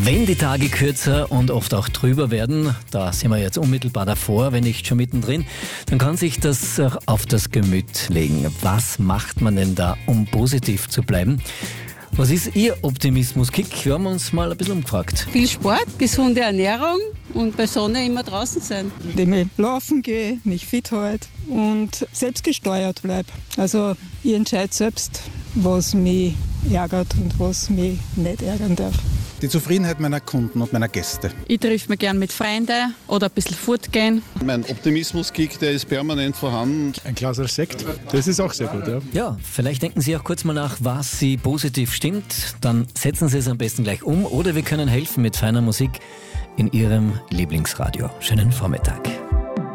Wenn die Tage kürzer und oft auch trüber werden, da sind wir jetzt unmittelbar davor, wenn nicht schon mittendrin, dann kann sich das auf das Gemüt legen. Was macht man denn da, um positiv zu bleiben? Was ist Ihr Optimismus-Kick? Wir haben uns mal ein bisschen umgefragt. Viel Sport, gesunde Ernährung und bei Sonne immer draußen sein. Indem ich laufen gehe, mich fit halte und selbstgesteuert bleibe. Also ich entscheide selbst, was mich ärgert und was mich nicht ärgern darf. Die Zufriedenheit meiner Kunden und meiner Gäste. Ich treffe mich gern mit Freunden oder ein bisschen fortgehen. Mein Optimismus-Kick, der ist permanent vorhanden. Ein Glas Sekt, das ist auch sehr gut, ja. Ja, vielleicht denken Sie auch kurz mal nach, was Sie positiv stimmt. Dann setzen Sie es am besten gleich um oder wir können helfen mit feiner Musik in Ihrem Lieblingsradio. Schönen Vormittag.